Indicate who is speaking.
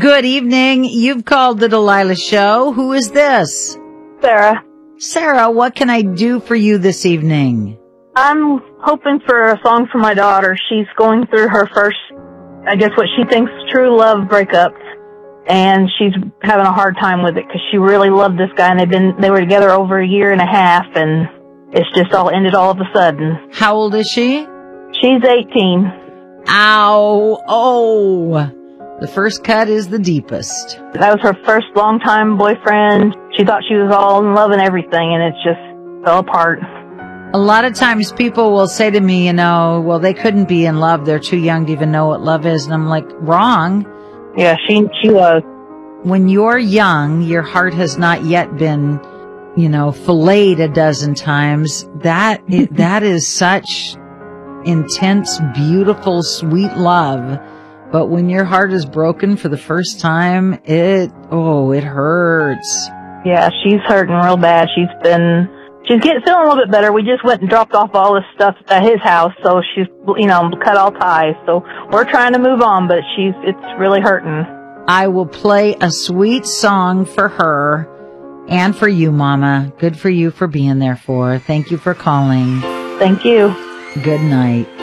Speaker 1: Good evening. You've called the Delilah Show. Who is this?
Speaker 2: Sarah.
Speaker 1: Sarah, what can I do for you this evening?
Speaker 2: I'm hoping for a song for my daughter. She's going through her first, I guess what she thinks true love breakup. And she's having a hard time with it because she really loved this guy and they were together over a year and a half, and it's just all ended all of a sudden.
Speaker 1: How old is she?
Speaker 2: She's 18.
Speaker 1: Ow. Oh. The first cut is the deepest.
Speaker 2: That was her first long-time boyfriend. She thought she was all in love and everything, and it just fell apart.
Speaker 1: A lot of times people will say to me, well, they couldn't be in love. They're too young to even know what love is. And I'm like, wrong.
Speaker 2: Yeah, she was.
Speaker 1: When you're young, your heart has not yet been, filleted a dozen times. That is such intense, beautiful, sweet love. But when your heart is broken for the first time, it hurts.
Speaker 2: Yeah, she's hurting real bad. She's feeling a little bit better. We just went and dropped off all this stuff at his house, so she's, cut all ties. So we're trying to move on, but it's really hurting.
Speaker 1: I will play a sweet song for her and for you, Mama. Good for you for being there for her. Thank you for calling.
Speaker 2: Thank you.
Speaker 1: Good night.